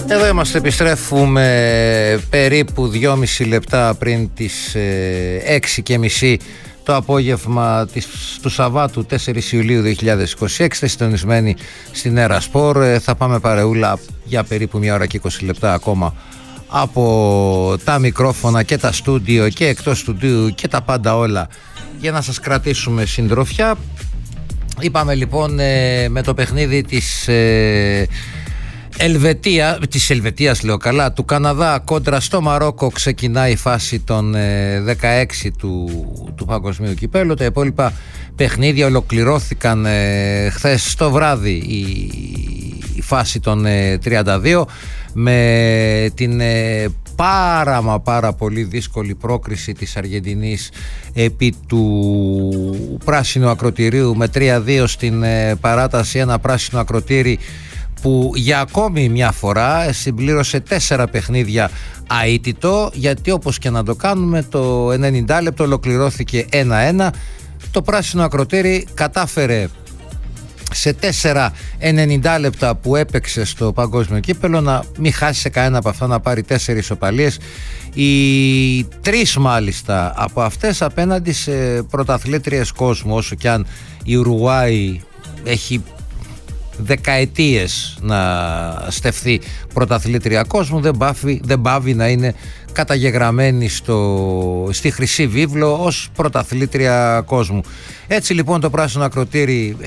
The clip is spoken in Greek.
Εδώ είμαστε, επιστρέφουμε περίπου 2,5 λεπτά πριν τις 6:30 το απόγευμα του Σαββάτου 4 Ιουλίου 2026. Είστε συντονισμένοι στην Έρα Σπορ. Θα πάμε παρεούλα για περίπου 1 ώρα και 20 λεπτά ακόμα από τα μικρόφωνα και τα στούντιο και εκτός στούντιου και τα πάντα όλα για να σας κρατήσουμε συντροφιά. Είπαμε λοιπόν με το παιχνίδι της Ελβετίας λέω καλά, του Καναδά κόντρα στο Μαρόκο ξεκινάει η φάση των 16 του Παγκοσμίου Κυπέλλου. Τα υπόλοιπα παιχνίδια ολοκληρώθηκαν χθες το βράδυ, η φάση των 32 με την πάρα πολύ δύσκολη πρόκριση της Αργεντινής επί του πράσινου ακροτηρίου με 3-2 στην παράταση. Ένα πράσινο ακροτήρι που για ακόμη μια φορά συμπλήρωσε 4 παιχνίδια αίτητο, γιατί όπως και να το κάνουμε το 90 λεπτό ολοκληρώθηκε 1-1. Το πράσινο ακροτήρι κατάφερε σε 4 90 λεπτά που έπαιξε στο Παγκόσμιο Κύπελλο να μην χάσει σε κανένα από αυτά, να πάρει 4 ισοπαλίες, οι 3 μάλιστα από αυτές απέναντι σε πρωταθλήτριες κόσμου, όσο κι αν η Ουρουγουάη έχει δεκαετίες να στεφθεί πρωταθλήτρια κόσμου, δεν πάβει να είναι καταγεγραμμένη στη Χρυσή Βίβλο ως πρωταθλήτρια κόσμου. Έτσι λοιπόν το πράσινο ακροτήρι